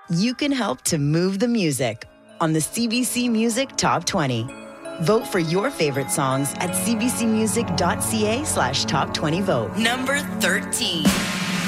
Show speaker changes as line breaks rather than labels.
you can help to move the music on the CBC Music Top 20. Vote for your favorite songs at cbcmusic.ca/top20vote. Number 13.